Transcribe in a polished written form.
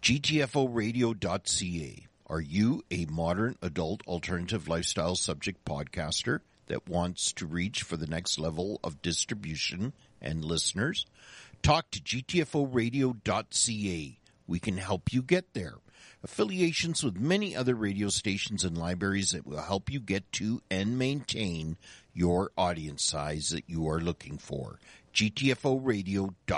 GTFOradio.ca. Are you a modern adult alternative lifestyle subject podcaster that wants to reach for the next level of distribution and listeners? Talk to GTFOradio.ca. We can help you get there. Affiliations with many other radio stations and libraries that will help you get to and maintain your audience size that you are looking for. GTFOradio.ca.